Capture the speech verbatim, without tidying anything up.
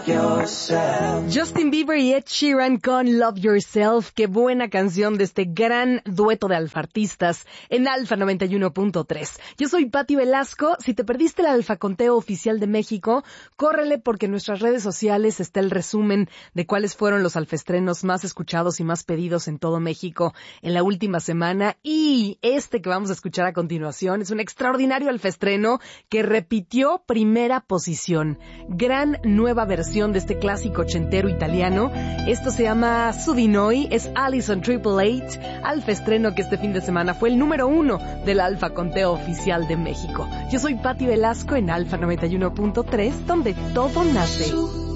yourself. Justin Bieber y Ed Sheeran con Love Yourself. Qué buena canción de este gran dueto de alfartistas en Alfa noventa y uno punto tres. Yo soy Pati Velasco. Si te perdiste el Alfa Conteo Oficial de México, córrele porque en nuestras redes sociales está el resumen de cuáles fueron los alfestrenos más escuchados y más pedidos en todo México en la última semana. Y este que vamos a escuchar a continuación es un extraordinario alfestreno que repitió primera posición. Gran nueva versión de este clásico ochentero italiano. Esto se llama Su di Noi, es Allison Triple H, alfestreno que este fin de semana fue el número uno del Alfa Conteo Oficial de México. Yo soy Pati Velasco en Alfa noventa y uno punto tres, donde todo nace.